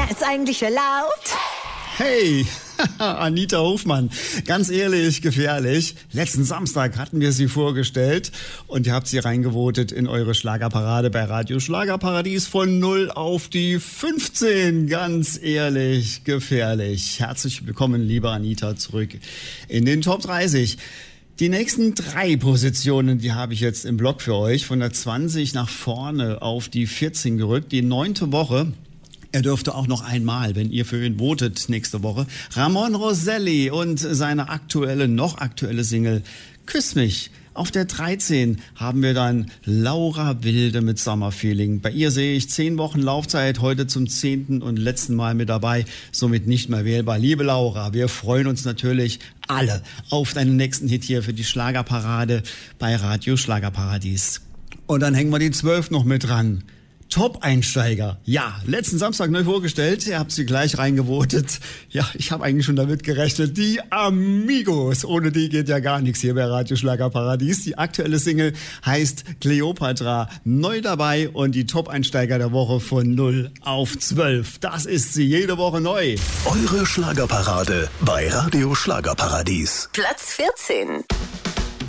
Knallt's eigentlich erlaubt? Hey, Anita Hofmann, ganz ehrlich, gefährlich. Letzten Samstag hatten wir sie vorgestellt und ihr habt sie reingevotet in eure Schlagerparade bei Radio Schlagerparadies von 0 auf die 15. Ganz ehrlich, gefährlich. Herzlich willkommen, liebe Anita, zurück in den Top 30. Die nächsten 3 Positionen, die habe ich jetzt im Blog für euch. Von der 20 nach vorne auf die 14 gerückt. Die 9. Woche. Er dürfte auch noch einmal, wenn ihr für ihn votet nächste Woche, Ramon Roselli und seine noch aktuelle Single Küss mich. Auf der 13 haben wir dann Laura Wilde mit Summerfeeling. Bei ihr sehe ich 10 Wochen Laufzeit, heute zum 10. und letzten Mal mit dabei, somit nicht mehr wählbar. Liebe Laura, wir freuen uns natürlich alle auf deinen nächsten Hit hier für die Schlagerparade bei Radio Schlagerparadies. Und dann hängen wir die 12 noch mit dran. Top-Einsteiger. Ja, letzten Samstag neu vorgestellt. Ihr habt sie gleich reingevotet. Ja, ich habe eigentlich schon damit gerechnet. Die Amigos. Ohne die geht ja gar nichts hier bei Radio Schlagerparadies. Die aktuelle Single heißt Cleopatra. Neu dabei und die Top-Einsteiger der Woche von 0 auf 12. Das ist sie jede Woche neu. Eure Schlagerparade bei Radio Schlagerparadies. Platz 14.